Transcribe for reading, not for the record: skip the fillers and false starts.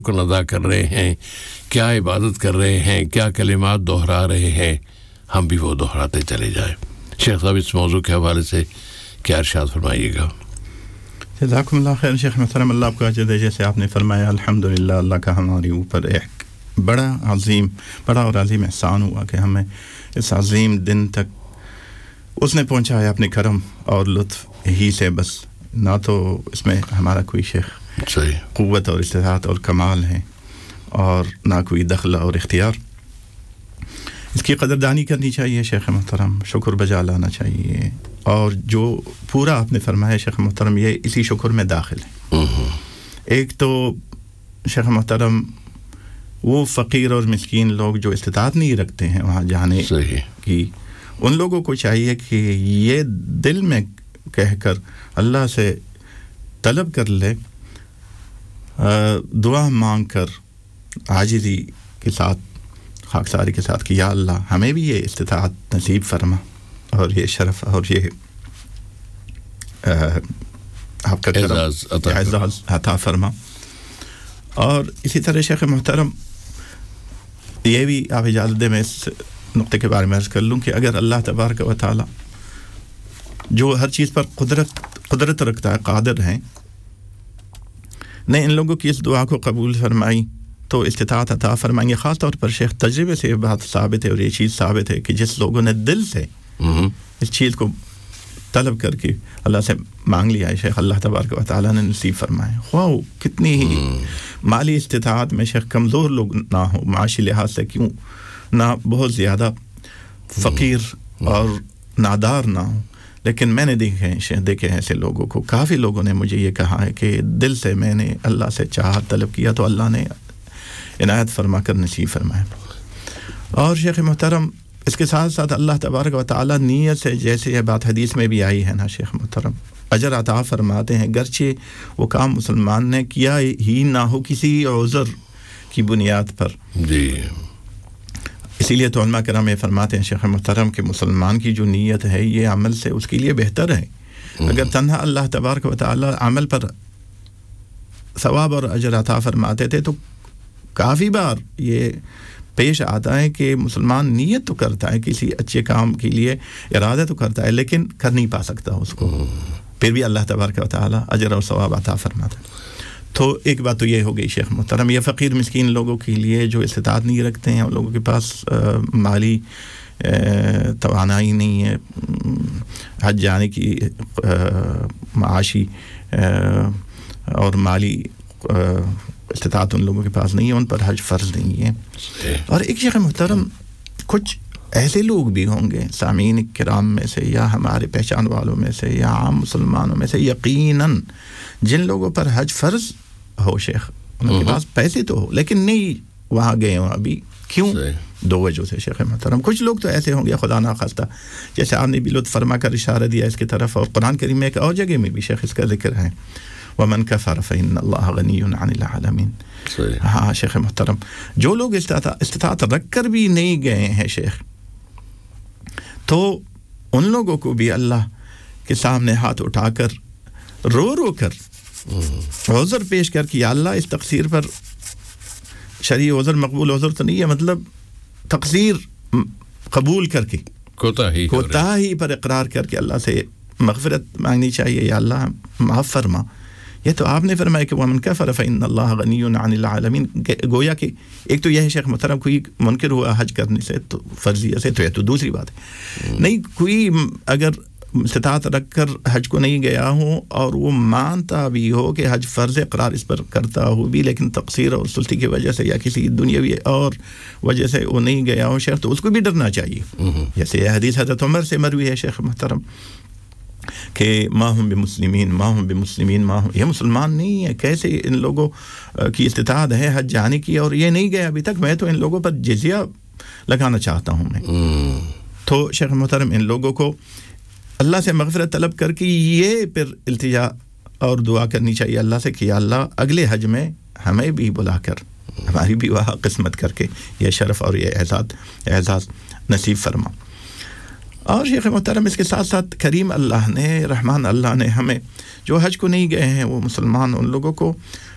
کو ادا کر رہے ہیں, کیا عبادت کر رہے ہیں, کیا کلمات دہرا رہے ہیں, ہم بھی وہ دہراتے چلے جائیں. شیخ صاحب اس موضوع کے حوالے سے کیا ارشاد فرمائیے گا؟ جزاکم اللہ خیر شیخ محترم, اللہ آپ کو اجر دے. جیسے آپ نے فرمایا الحمدللہ, اللہ کا ہمارے اوپر ایک بڑا اور عظیم احسان ہوا کہ ہمیں اس عظیم دن تک اس نے پہنچایا اپنے کرم اور لطف ہی سے. بس نہ تو اس میں ہمارا کوئی شیخ صحیح قوت اور استطاعت اور کمال ہے, اور نہ کوئی دخل اور اختیار. اس کی قدردانی کرنی چاہیے شیخ محترم, شکر بجا لانا چاہیے, اور جو پورا آپ نے فرمایا شیخ محترم یہ اسی شکر میں داخل ہے. ایک تو شیخ محترم وہ فقیر اور مسکین لوگ جو استطاعت نہیں رکھتے ہیں وہاں جانے کی, ان لوگوں کو چاہیے کہ یہ دل میں کہہ کر اللہ سے طلب کر لے, دعا مانگ کر عاجزی کے ساتھ, خاکساری کے ساتھ کہ یا اللہ ہمیں بھی یہ استطاعت نصیب فرما اور یہ شرف اور یہ آپ کا اعزاز عطا فرما. اور اسی طرح شیخ محترم یہ بھی آپ اجازت دیں میں اس نقطے کے بارے میں عرض کر لوں کہ اگر اللہ تبارک و تعالی جو ہر چیز پر قدرت رکھتا ہے, قادر ہیں, نے ان لوگوں کی اس دعا کو قبول فرمائی تو استطاعت عطا فرمائیں گے. خاص طور پر شیخ تجربے سے یہ بات ثابت ہے, اور یہ چیز ثابت ہے کہ جس لوگوں نے دل سے اس چیز کو طلب کر کے اللہ سے مانگ لیا ہے شیخ, اللہ تبارک و تعالیٰ نے نصیب فرمائے. خواہ کتنی ہی مالی استطاعت میں شیخ کمزور لوگ نہ ہوں, معاشی لحاظ سے کیوں نہ بہت زیادہ فقیر اور نادار نہ ہوں, لیکن میں نے دیکھے ایسے لوگوں کو. کافی لوگوں نے مجھے یہ کہا ہے کہ دل سے میں نے اللہ سے چاہت طلب کیا تو اللہ نے عنایت فرما کر نصیب فرمایا. اور شیخ محترم اس کے ساتھ ساتھ اللہ تبارک و تعالی نیت سے, جیسے یہ بات حدیث میں بھی آئی ہے نا شیخ محترم, اجر عطا فرماتے ہیں گرچہ وہ کام مسلمان نے کیا ہی نہ ہو کسی عذر کی بنیاد پر. جی اسی لیے تو علماء کرام یہ فرماتے ہیں شیخ محترم کہ مسلمان کی جو نیت ہے یہ عمل سے اس کے لیے بہتر ہے. اگر تنہا اللہ تبارک و تعالی عمل پر ثواب اور اجر عطا فرماتے تھے تو کافی بار یہ پیش آتا ہے کہ مسلمان نیت تو کرتا ہے کسی اچھے کام کے لیے, ارادہ تو کرتا ہے, لیکن کر نہیں پا سکتا اس کو, پھر بھی اللہ تبارک و تعالی اجر اور ثواب عطا فرماتا ہے. تو ایک بات تو یہ ہو گئی شیخ محترم, یہ فقیر مسکین لوگوں کے لیے جو استطاعت نہیں رکھتے ہیں, ان لوگوں کے پاس مالی توانائی نہیں ہے حج جانے کی, معاشی اور مالی استطاعت ان لوگوں کے پاس نہیں ہے, ان پر حج فرض نہیں ہے. اور ایک شیخ محترم کچھ ایسے لوگ بھی ہوں گے سامعین کرام میں سے یا ہمارے پہچان والوں میں سے یا عام مسلمانوں میں سے یقیناً جن لوگوں پر حج فرض ہو شیخ, ان کے پاس پیسے تو ہو لیکن نہیں وہاں گئے ہوں ابھی. کیوں؟ دو وجہ سے شیخ محترم. کچھ لوگ تو ایسے ہوں گے خدا ناخواستہ, جیسے آپ نے بھی لطف فرما کر اشارہ دیا اس کی طرف, اور قرآن کریم میں ایک اور جگہ میں بھی شیخ اس کا ذکر ہے, وَمَنْ كَفَرَ فَإِنَّ اللَّهَ غَنِيٌّ عَنِ الْعَالَمِينَ. ہاں شیخ محترم, جو لوگ استطاعت رکھ کر بھی نہیں گئے ہیں شیخ, تو ان لوگوں کو بھی اللہ کے سامنے ہاتھ اٹھا کر رو کر عذر پیش کر کہ یا اللہ اس تقصیر پر, شرعی عذر مقبول عذر تو نہیں ہے, مطلب تقصیر قبول کر کے کوتاہی پر اقرار کر کے اللہ سے مغفرت مانگنی چاہیے, یا اللہ معاف فرما. یہ تو آپ نے فرمایا کہ وَمَنْ كَفَرَ فَإِنَّ اللَّهَ غَنِيٌّ عَنِ الْعَالَمِينَ. گویا کہ ایک تو یہ ہے شیخ محترم, کوئی منکر ہوا حج کرنے سے تو فرضیہ سے, تو یہ تو دوسری بات ہے. نہیں کوئی اگر استطاعت رکھ کر حج کو نہیں گیا ہوں اور وہ مانتا بھی ہو کہ حج فرض اقرار اس پر کرتا ہو بھی, لیکن تقصیر اور سستی کی وجہ سے یا کسی دنیاوی اور وجہ سے وہ نہیں گیا ہو شیخ, تو اس کو بھی ڈرنا چاہیے. جیسے یہ حدیث حضرت عمر سے مروی ہے شیخ محترم کہ ما ہم بمسلمین, یہ مسلمان نہیں ہے. کیسے ان لوگوں کی استطاعت ہے حج جانے کی اور یہ نہیں گئے ابھی تک, میں تو ان لوگوں پر جزیہ لگانا چاہتا ہوں میں. تو شیخ محترم ان لوگوں کو اللہ سے مغفرت طلب کر کے یہ پھر التجا اور دعا کرنی چاہیے اللہ سے کہ یا اللہ اگلے حج میں ہمیں بھی بلا کر ہماری بھی وہاں قسمت کر کے یہ شرف اور یہ اعزاز نصیب فرما. اور شیخ محترم اس کے ساتھ ساتھ کریم اللہ نے, رحمان اللہ نے ہمیں جو حج کو نہیں گئے ہیں وہ مسلمان, ان لوگوں کو